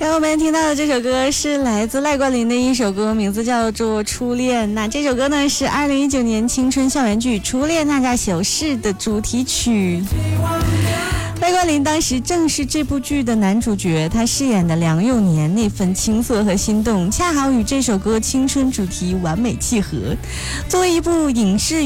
刚刚我们听到的这首歌是来自赖冠霖的一首歌，名字叫做《初恋》。那这首歌呢是2019年青春校园剧《初恋那家小事》的主题曲。赖冠霖当时正是这部剧的男主角，他饰演的梁幼年那份青涩和心动，恰好与这首歌青春主题完美契合。作为一部影视